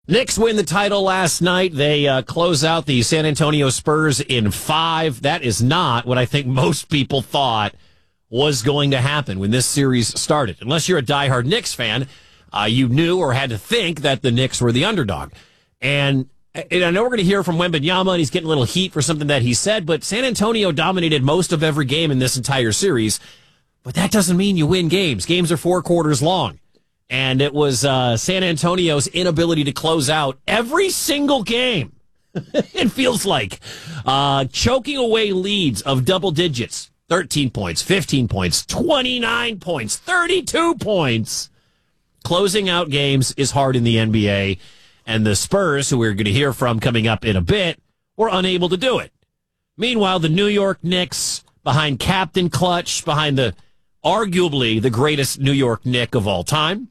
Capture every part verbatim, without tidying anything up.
Knicks win the title last night. They uh, close out the San Antonio Spurs in five. That is not what I think most people thought was going to happen when this series started. Unless you're a diehard Knicks fan, uh, you knew or had to think that the Knicks were the underdog. And, and I know we're going to hear from Wembanyama, and he's getting a little heat for something that he said, but San Antonio dominated most of every game in this entire series. But that doesn't mean you win games. Games are four quarters long. And it was uh, San Antonio's inability to close out every single game. It feels like uh, choking away leads of double digits, thirteen points, fifteen points, twenty-nine points, thirty-two points. Closing out games is hard in the N B A. And the Spurs, who we're going to hear from coming up in a bit, were unable to do it. Meanwhile, the New York Knicks, behind Captain Clutch, behind the arguably the greatest New York Knick of all time,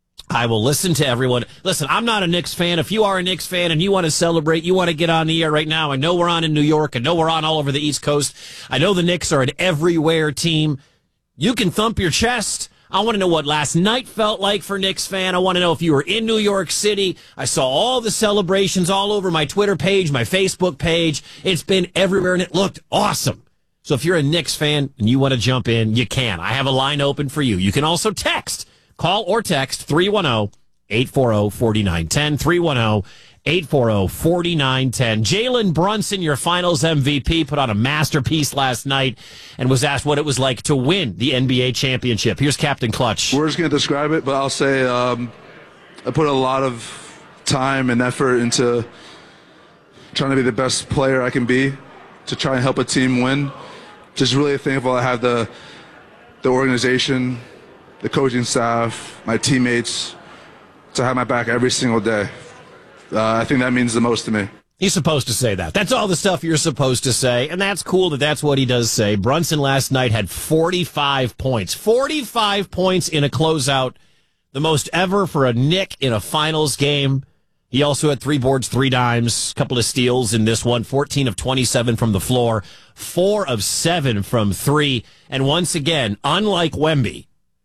I will listen to everyone. Listen, I'm not a Knicks fan. If you are a Knicks fan and you want to celebrate, you want to get on the air right now. I know we're on in New York. I know we're on all over the East Coast. I know the Knicks are an everywhere team. You can thump your chest. I want to know what last night felt like for Knicks fan. I want to know if you were in New York City. I saw all the celebrations all over my Twitter page, my Facebook page. It's been everywhere, and it looked awesome. So if you're a Knicks fan and you want to jump in, you can. I have a line open for you. You can also text. Call or text three one zero, eight four zero, four nine one zero, three one zero, eight four zero, four nine one zero. Jalen Brunson, your finals M V P, put on a masterpiece last night and was asked what it was like to win the N B A championship. Here's Captain Clutch. Words can't describe it, but I'll say um, I put a lot of time and effort into trying to be the best player I can be, to try and help a team win. Just really thankful I have the the organization, the coaching staff, my teammates, to have my back every single day. Uh, I think that means the most to me. He's supposed to say that. That's all the stuff you're supposed to say, and that's cool that that's what he does say. Brunson last night had forty-five points. forty-five points in a closeout, the most ever for a Knick in a finals game. He also had three boards, three dimes, a couple of steals in this one, fourteen of twenty-seven from the floor, four of seven from three, and once again, unlike Wemby,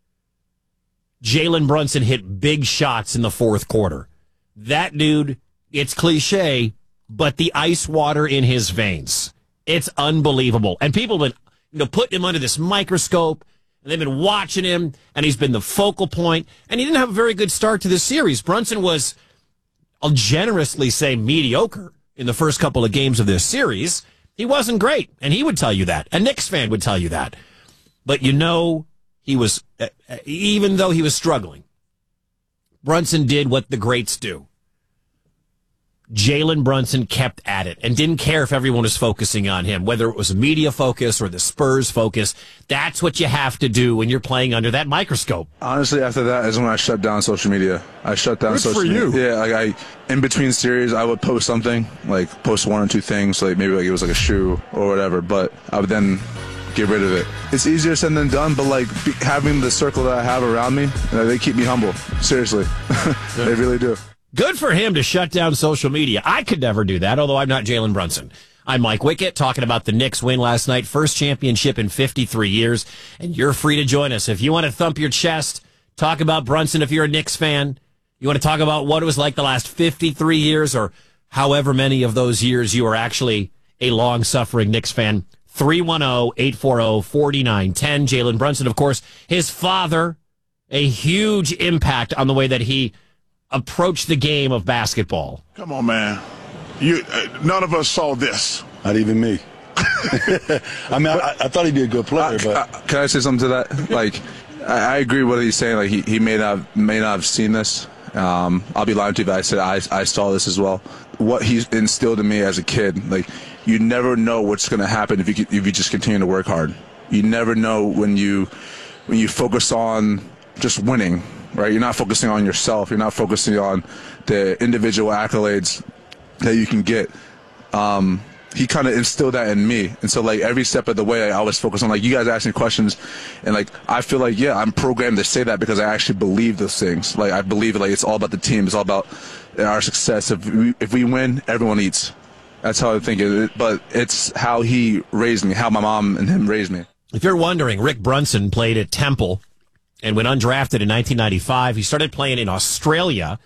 Jalen Brunson hit big shots in the fourth quarter. That dude, it's cliche, but the ice water in his veins. It's unbelievable. And people have been, you know, putting him under this microscope, and they've been watching him, and he's been the focal point. And he didn't have a very good start to this series. Brunson was, I'll generously say, mediocre in the first couple of games of this series. He wasn't great, and he would tell you that. A Knicks fan would tell you that. But you know, he was, uh, even though he was struggling, Brunson did what the greats do. Jalen Brunson kept at it and didn't care if everyone was focusing on him, whether it was a media focus or the Spurs focus. That's what you have to do when you're playing under that microscope. Honestly, after that is when I shut down social media. I shut down Good social for media. you. Yeah, like I, in between series, I would post something, like post one or two things, like maybe like it was like a shoe or whatever, but I would then get rid of it. It's easier said than done, but like be, having the circle that I have around me, you know, they keep me humble. Seriously. They really do. Good for him to shut down social media. I could never do that, although I'm not Jalen Brunson. I'm Mike Wickett, talking about the Knicks win last night, first championship in fifty-three years, and you're free to join us. If you want to thump your chest, talk about Brunson if you're a Knicks fan, you want to talk about what it was like the last fifty-three years, or however many of those years you are actually a long-suffering Knicks fan, three one zero, eight four zero, four nine one zero. Jalen Brunson, of course, his father, a huge impact on the way that he approach the game of basketball. Come on, man. You, uh, none of us saw this. Not even me. I mean, I, I thought he'd be a good player, but Uh, can I say something to that? Like, I, I agree with what he's saying. Like, he, he may not may not have seen this. Um, I'll be lying to you, but I said I, I saw this as well. What he's instilled in me as a kid, like, you never know what's going to happen if you if you just continue to work hard. You never know when you when you focus on just winning. Right, you're not focusing on yourself. You're not focusing on the individual accolades that you can get. Um, he kind of instilled that in me, and so like every step of the way, I always focus on like you guys ask me questions, and like I feel like yeah, I'm programmed to say that because I actually believe those things. Like I believe like it's all about the team. It's all about our success. If we if we win, everyone eats. That's how I think it. But it's how he raised me, how my mom and him raised me. If you're wondering, Rick Brunson played at Temple and went undrafted in nineteen ninety-five. He started playing in Australia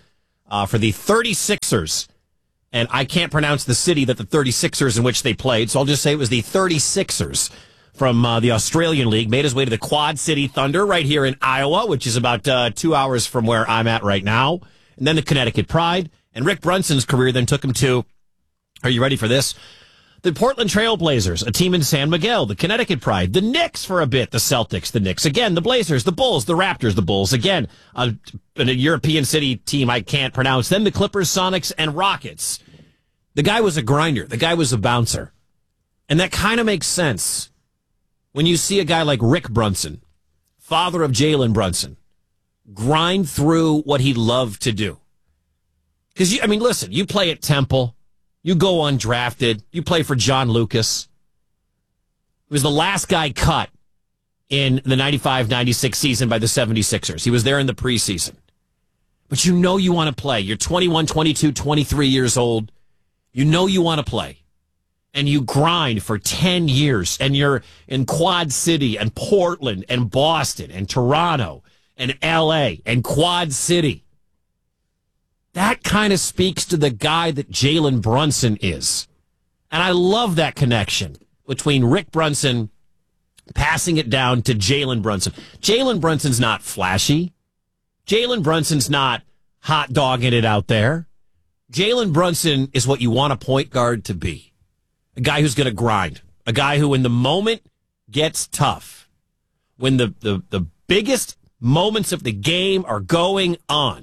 uh, for the thirty-sixers. And I can't pronounce the city that the thirty-sixers in which they played, so I'll just say it was the thirty-sixers from uh, the Australian League. Made his way to the Quad City Thunder right here in Iowa, which is about uh, two hours from where I'm at right now. And then the Connecticut Pride. And Rick Brunson's career then took him to, are you ready for this? The Portland Trail Blazers, a team in San Miguel, the Connecticut Pride, the Knicks for a bit, the Celtics, the Knicks again, the Blazers, the Bulls, the Raptors, the Bulls again, a, a European city team I can't pronounce, then the Clippers, Sonics, and Rockets. The guy was a grinder. The guy was a bouncer. And that kind of makes sense when you see a guy like Rick Brunson, father of Jalen Brunson, grind through what he loved to do. Because, I mean, listen, you play at Temple. You go undrafted. You play for John Lucas. He was the last guy cut in the ninety-five ninety-six season by the seventy-sixers. He was there in the preseason. But you know you want to play. You're twenty-one, twenty-two, twenty-three years old. You know you want to play. And you grind for ten years. And you're in Quad City and Portland and Boston and Toronto and L A and Quad City. That kind of speaks to the guy that Jalen Brunson is. And I love that connection between Rick Brunson passing it down to Jalen Brunson. Jalen Brunson's not flashy. Jalen Brunson's not hot dogging it out there. Jalen Brunson is what you want a point guard to be. A guy who's going to grind. A guy who, when the moment gets tough, when the, the, the biggest moments of the game are going on,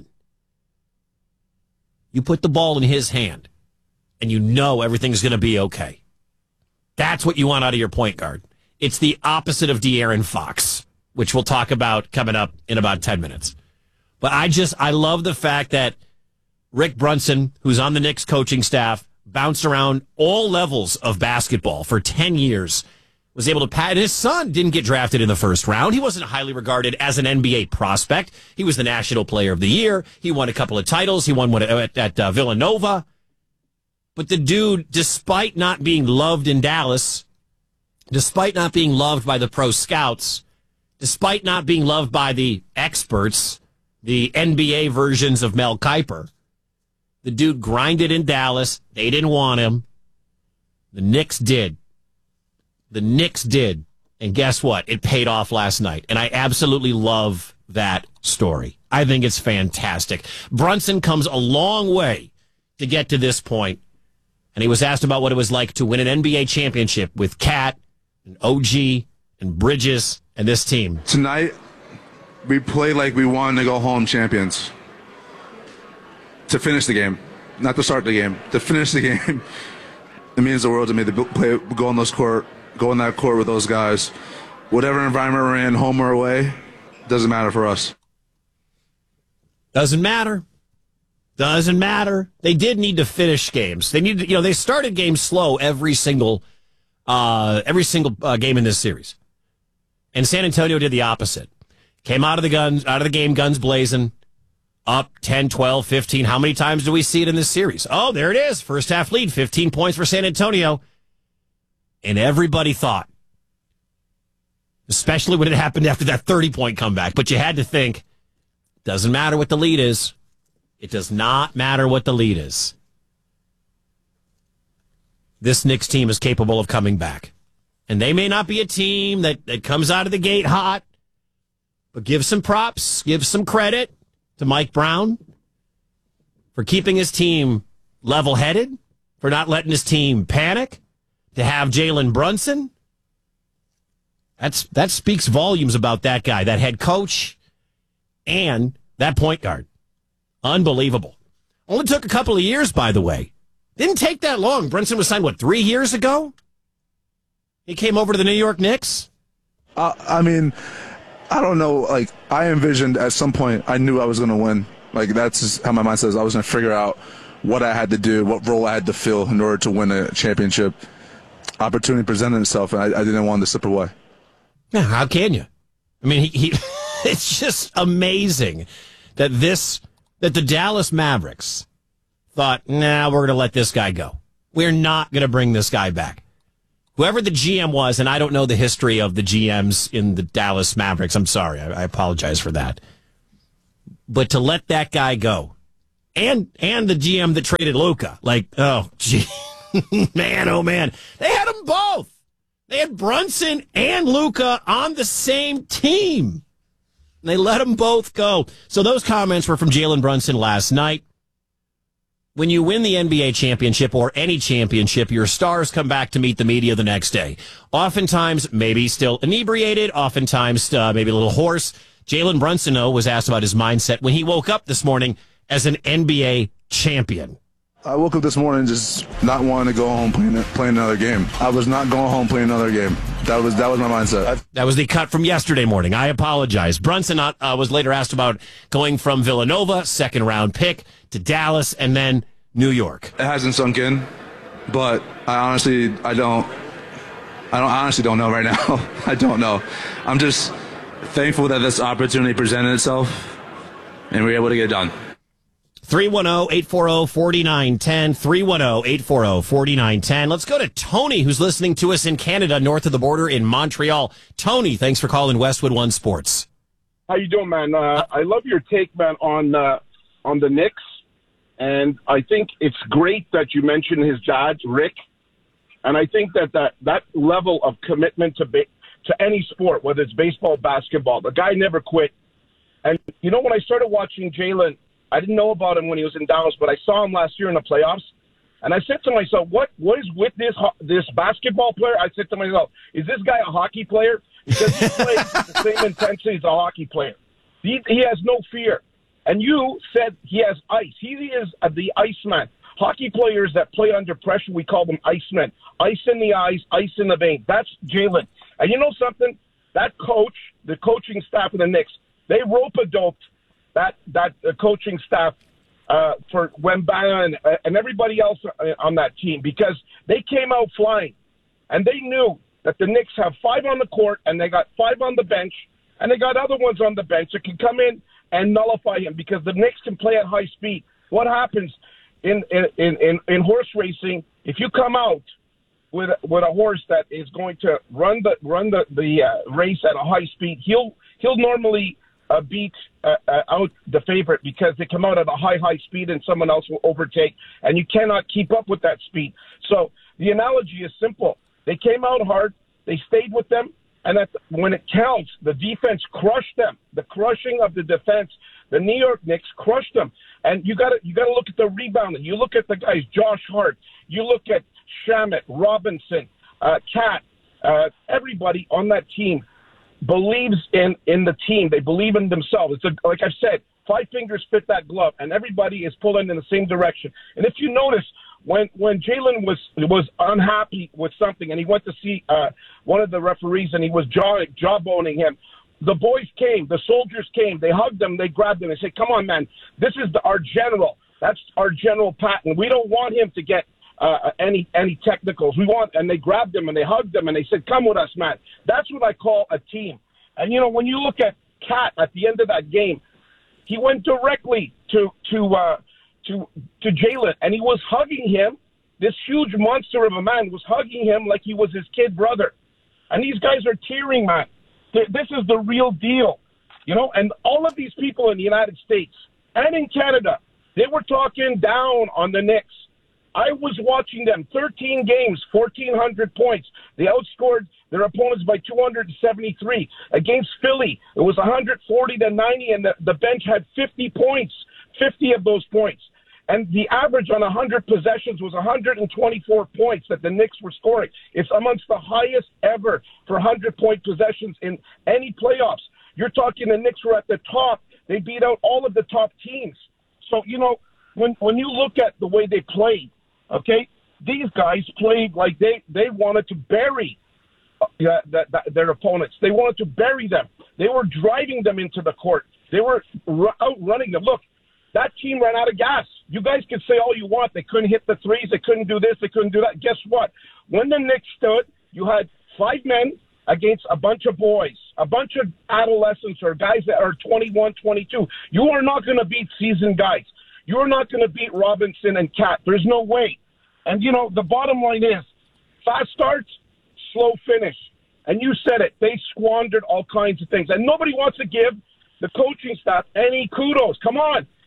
you put the ball in his hand, and you know everything's going to be okay. That's what you want out of your point guard. It's the opposite of De'Aaron Fox, which we'll talk about coming up in about ten minutes. But I just, I love the fact that Rick Brunson, who's on the Knicks coaching staff, bounced around all levels of basketball for ten years, was able to pat. And his son didn't get drafted in the first round. He wasn't highly regarded as an N B A prospect. He was the National Player of the Year. He won a couple of titles. He won one at, at uh, Villanova. But the dude, despite not being loved in Dallas, despite not being loved by the pro scouts, despite not being loved by the experts, the N B A versions of Mel Kiper, the dude grinded in Dallas. They didn't want him. The Knicks did. The Knicks did. And guess what? It paid off last night. And I absolutely love that story. I think it's fantastic. Brunson comes a long way to get to this point. And he was asked about what it was like to win an N B A championship with Cat and O G and Bridges and this team. Tonight, we played like we wanted to go home champions. To finish the game. Not to start the game. To finish the game. It means the world to me to play, go on those court, go in that court with those guys. Whatever environment we're in, home or away, doesn't matter for us. Doesn't matter. Doesn't matter. They did need to finish games. They needed, you know, they started games slow every single, uh, every single uh, game in this series, and San Antonio did the opposite. Came out of the guns, out of the game, guns blazing, up ten, twelve, fifteen. How many times do we see it in this series? Oh, there it is. First half lead, fifteen points for San Antonio. And everybody thought, especially when it happened after that thirty-point comeback, but you had to think, doesn't matter what the lead is. It does not matter what the lead is. This Knicks team is capable of coming back. And they may not be a team that, that comes out of the gate hot, but give some props, give some credit to Mike Brown for keeping his team level-headed, for not letting his team panic, to have Jalen Brunson. That's that speaks volumes about that guy, that head coach, and that point guard. Unbelievable. Only took a couple of years, by the way. Didn't take that long. Brunson was signed, what, three years ago? He came over to the New York Knicks? Uh, I mean, I don't know. Like, I envisioned at some point I knew I was going to win. Like, that's just how my mind says. I was going to figure out what I had to do, what role I had to fill in order to win a championship. Opportunity presented itself, and I, I didn't want to slip away. Yeah, how can you? I mean, he, he it's just amazing that this... that the Dallas Mavericks thought, nah, we're going to let this guy go. We're not going to bring this guy back. Whoever the G M was, and I don't know the history of the G Ms in the Dallas Mavericks. I'm sorry. I, I apologize for that. But to let that guy go and and the G M that traded Luka. Like, oh, gee, man, oh, man. They had them both. They had Brunson and Luka on the same team. They let them both go. So those comments were from Jalen Brunson last night. When you win the N B A championship or any championship, your stars come back to meet the media the next day. Oftentimes, maybe still inebriated, oftentimes uh, maybe a little hoarse. Jalen Brunson, though, was asked about his mindset when he woke up this morning as an N B A champion. I woke up this morning just not wanting to go home playing playing another game. I was not going home playing another game. That was that was my mindset. That was the cut from yesterday morning. I apologize. Brunson uh, was later asked about going from Villanova, second round pick, to Dallas, and then New York. It hasn't sunk in, but I honestly I don't I don't I honestly don't know right now. I don't know. I'm just thankful that this opportunity presented itself, and we were able to get it done. three one zero, eight four zero, four nine one zero, three one zero, eight four zero, four nine one zero. Let's go to Tony, who's listening to us in Canada, north of the border in Montreal. Tony, thanks for calling Westwood One Sports. How you doing, man? Uh, I love your take, man, on uh, on the Knicks, and I think it's great that you mentioned his dad, Rick, and I think that that, that level of commitment to ba- to any sport, whether it's baseball, basketball, the guy never quit. And, you know, when I started watching Jalen, I didn't know about him when he was in Dallas, but I saw him last year in the playoffs. And I said to myself, what what is with this this basketball player? I said to myself, is this guy a hockey player? Because he plays with the same intensity as a hockey player. He, he has no fear. And you said he has ice. He is the Iceman. Hockey players that play under pressure, we call them Icemen. Ice in the eyes, ice in the vein. That's Jalen. And you know something? That coach, the coaching staff of the Knicks, they rope-a-doped that that uh, coaching staff uh, for Wembanyama and, uh, and everybody else on that team, because they came out flying, and they knew that the Knicks have five on the court and they got five on the bench, and they got other ones on the bench that can come in and nullify him, because the Knicks can play at high speed. What happens in in in, in horse racing? If you come out with with a horse that is going to run the run the the uh, race at a high speed, he'll he'll normally Uh, beat uh, uh, out the favorite, because they come out at a high, high speed and someone else will overtake, and you cannot keep up with that speed. So the analogy is simple. They came out hard, they stayed with them, and at the, when it counts, the defense crushed them. The crushing of the defense, the New York Knicks crushed them. And you got to you got to look at the rebounding. You look at the guys, Josh Hart. You look at Shamet, Robinson, uh, Cat, uh, everybody on that team believes in, in the team. They believe in themselves. It's a, like I said, five fingers fit that glove, and everybody is pulling in the same direction. And if you notice, when when Jalen was was unhappy with something, and he went to see uh, one of the referees, and he was jaw jawboning him, the boys came, the soldiers came, they hugged him, they grabbed him, and said, "Come on, man, this is the, our general. That's our General Patton. We don't want him to get Uh, any any technicals. We want," and they grabbed him and they hugged him and they said, "Come with us, man." That's what I call a team. And you know, when you look at Cat at the end of that game, he went directly to to uh, to to Jalen, and he was hugging him. This huge monster of a man was hugging him like he was his kid brother. And these guys are tearing, man. This is the real deal, you know. And all of these people in the United States and in Canada, they were talking down on the Knicks. I was watching them, thirteen games, fourteen hundred points. They outscored their opponents by two hundred seventy-three. Against Philly, it was one hundred forty to ninety, and the, the bench had fifty points, fifty of those points. And the average on one hundred possessions was one hundred twenty-four points that the Knicks were scoring. It's amongst the highest ever for one hundred-point possessions in any playoffs. You're talking the Knicks were at the top. They beat out all of the top teams. So, you know, when when you look at the way they played, okay, these guys played like they, they wanted to bury uh, the, the, their opponents. They wanted to bury them. They were driving them into the court. They were r- outrunning them. Look, that team ran out of gas. You guys can say all you want. They couldn't hit the threes. They couldn't do this. They couldn't do that. Guess what? When the Knicks stood, you had five men against a bunch of boys, a bunch of adolescents or guys that are twenty-one, twenty-two. You are not going to beat seasoned guys. You're not going to beat Robinson and Cat. There's no way. And, you know, the bottom line is fast starts, slow finish. And you said it. They squandered all kinds of things. And nobody wants to give the coaching staff any kudos. Come on.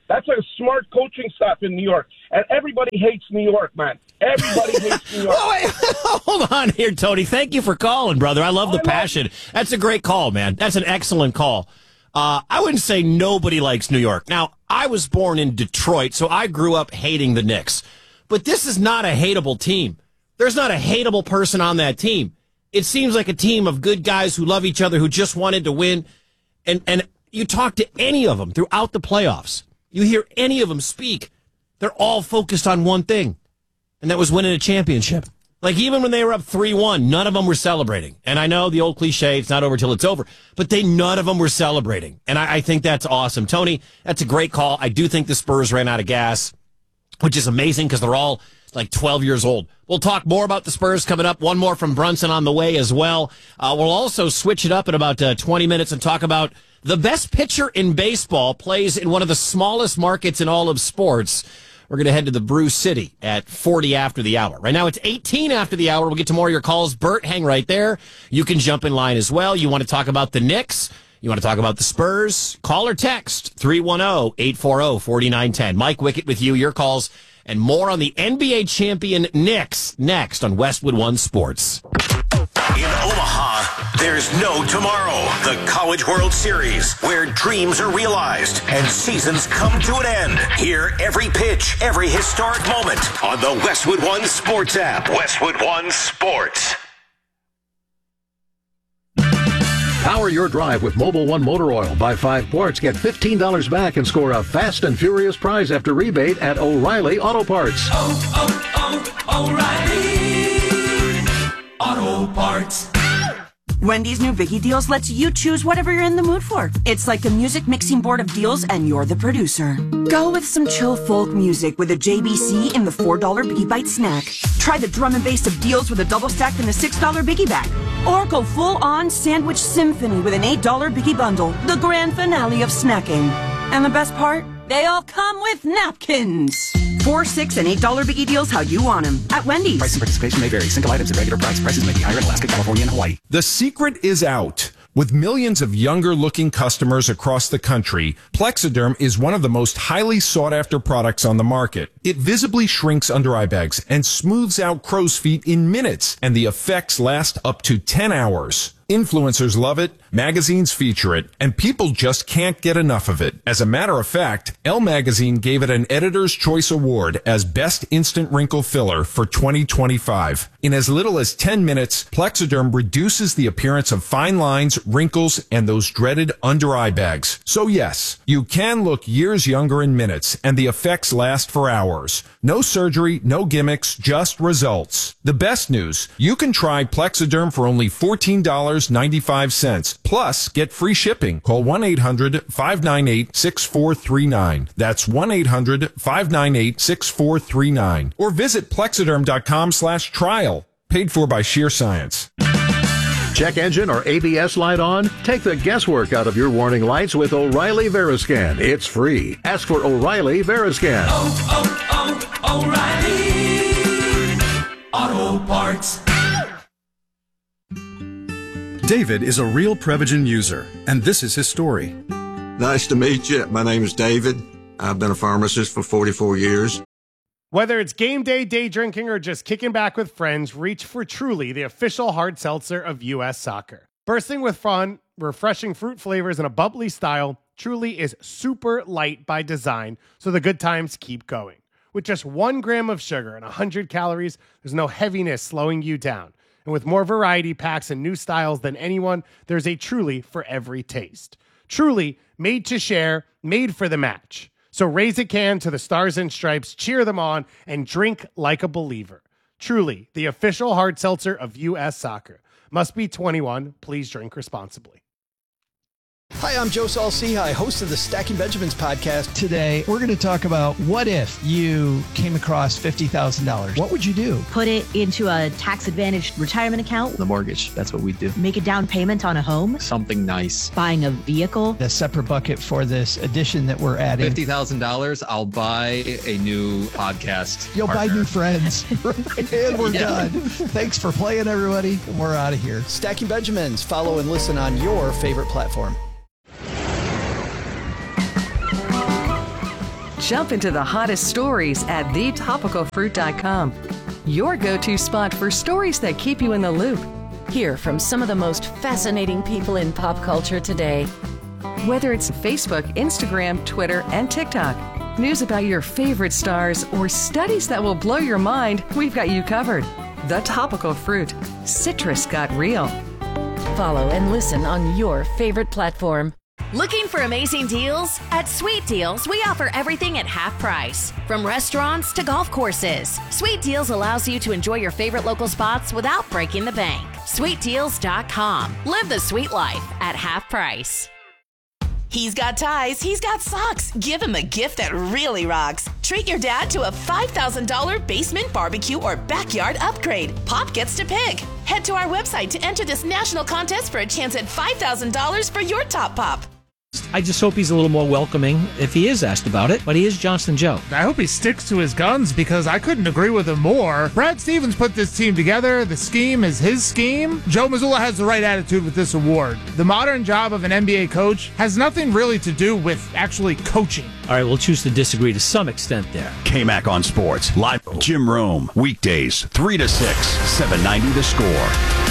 That's a smart coaching staff in New York. And everybody hates New York, man. Everybody hates New York. Oh, wait. Hold on here, Tony. Thank you for calling, brother. I love the I passion. love- That's a great call, man. That's an excellent call. Uh, I wouldn't say nobody likes New York. Now, I was born in Detroit, so I grew up hating the Knicks. But this is not a hateable team. There's not a hateable person on that team. It seems like a team of good guys who love each other, who just wanted to win. And, and you talk to any of them throughout the playoffs. You hear any of them speak. They're all focused on one thing, and that was winning a championship. Like, even when they were up three one, none of them were celebrating. And I know the old cliche, it's not over till it's over, but they none of them were celebrating. And I, I think that's awesome. Tony, that's a great call. I do think the Spurs ran out of gas, which is amazing because they're all like twelve years old. We'll talk more about the Spurs coming up. One more from Brunson on the way as well. Uh, we'll also switch it up in about uh, twenty minutes and talk about the best pitcher in baseball plays in one of the smallest markets in all of sports. We're going to head to the Brew City at forty after the hour. Right now it's eighteen after the hour. We'll get to more of your calls. Bert, hang right there. You can jump in line as well. You want to talk about the Knicks? You want to talk about the Spurs? Call or text three one zero, eight four zero, four nine one zero. Mike Wickett with you. Your calls and more on the N B A champion Knicks next on Westwood One Sports. In Omaha, there's no tomorrow. The College World Series, where dreams are realized and seasons come to an end. Hear every pitch, every historic moment on the Westwood One Sports app. Westwood One Sports. Power your drive with Mobil One Motor Oil. Buy five quarts, get fifteen dollars back, and score a fast and furious prize after rebate at O'Reilly Auto Parts. Oh, oh, oh, O'Reilly Auto Parts. Wendy's new Biggie Deals lets you choose whatever you're in the mood for. It's like a music mixing board of deals, and you're the producer. Go with some chill folk music with a J B C in the four dollar Biggie Bite snack. Try the drum and bass of deals with a double stack in the six dollar Biggie bag. Or go full-on sandwich symphony with an eight dollar Biggie bundle. The grand finale of snacking. And the best part? They all come with napkins. Four, six, and eight dollar Biggie Deals how you want them at Wendy's. Price and participation may vary. Single items at regular price. Prices may be higher in Alaska, California, and Hawaii. The secret is out. With millions of younger-looking customers across the country, Plexiderm is one of the most highly sought-after products on the market. It visibly shrinks under-eye bags and smooths out crow's feet in minutes, and the effects last up to ten hours. Influencers love it, magazines feature it, and people just can't get enough of it. As a matter of fact, Elle Magazine gave it an Editor's Choice Award as Best Instant Wrinkle Filler for twenty twenty-five. In as little as ten minutes, Plexiderm reduces the appearance of fine lines, wrinkles, and those dreaded under-eye bags. So yes, you can look years younger in minutes, and the effects last for hours. No surgery, no gimmicks, just results. The best news, you can try Plexiderm for only fourteen dollars and ninety-five cents. Plus, get free shipping. Call one eight hundred, five nine eight, six four three nine. That's one eight hundred, five nine eight, six four three nine. Or visit plexiderm.com slash trial. Paid for by Sheer Science. Check engine or A B S light on? Take the guesswork out of your warning lights with O'Reilly Veriscan. It's free. Ask for O'Reilly Veriscan. Oh, oh, oh, O'Reilly Auto Parts. David is a real Prevagen user, and this is his story. Nice to meet you. My name is David. I've been a pharmacist for forty-four years. Whether it's game day, day drinking, or just kicking back with friends, reach for Truly, the official hard seltzer of U S Soccer. Bursting with fun, refreshing fruit flavors, and a bubbly style, Truly is super light by design, so the good times keep going. With just one gram of sugar and one hundred calories, there's no heaviness slowing you down. And with more variety packs and new styles than anyone, there's a Truly for every taste. Truly, made to share, made for the match. So raise a can to the Stars and Stripes, cheer them on, and drink like a believer. Truly, the official hard seltzer of U S Soccer. Must be twenty-one. Please drink responsibly. Hi, I'm Joe Saul-Sehy, host of the Stacking Benjamins podcast. Today, we're going to talk about what if you came across fifty thousand dollars. What would you do? Put it into a tax-advantaged retirement account. The mortgage, that's what we do. Make a down payment on a home. Something nice. Buying a vehicle. The separate bucket for this addition that we're adding. fifty thousand dollars, I'll buy a new podcast You'll partner. buy new friends. And we're yeah. done. Thanks for playing, everybody. We're out of here. Stacking Benjamins. Follow and listen on your favorite platform. Jump into the hottest stories at the topical fruit dot com. Your go-to spot for stories that keep you in the loop. Hear from some of the most fascinating people in pop culture today. Whether it's Facebook, Instagram, Twitter, and TikTok, news about your favorite stars, or studies that will blow your mind, we've got you covered. The Topical Fruit. Citrus got real. Follow and listen on your favorite platform. Looking for amazing deals? At Sweet Deals, we offer everything at half price. From restaurants to golf courses, Sweet Deals allows you to enjoy your favorite local spots without breaking the bank. sweet deals dot com. Live the sweet life at half price. He's got ties, he's got socks. Give him a gift that really rocks. Treat your dad to a five thousand dollars basement barbecue or backyard upgrade. Pop gets to pick. Head to our website to enter this national contest for a chance at five thousand dollars for your top pop. I just hope he's a little more welcoming if he is asked about it, but he is Johnston Joe. I hope he sticks to his guns because I couldn't agree with him more. Brad Stevens put this team together. The scheme is his scheme. Joe Mazzulla has the right attitude with this award. The modern job of an N B A coach has nothing really to do with actually coaching. All right, we'll choose to disagree to some extent there. K-Mac on Sports, live Jim Rome, weekdays, three to six, seven ninety The Score.